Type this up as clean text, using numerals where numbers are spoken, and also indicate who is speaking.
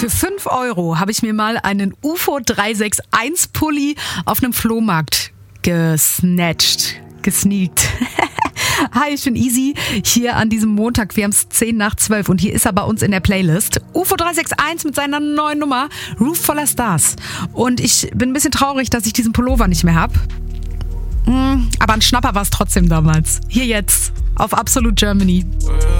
Speaker 1: Für 5 Euro habe ich mir mal einen UFO 361 Pulli auf einem Flohmarkt gesneakt. Hi, ich bin Easy, hier an diesem Montag, wir haben es 10:10 und hier ist er bei uns in der Playlist. UFO 361 mit seiner neuen Nummer, Roof voller Stars. Und ich bin ein bisschen traurig, dass ich diesen Pullover nicht mehr habe. Aber ein Schnapper war es trotzdem damals. Hier jetzt, auf Absolute Germany.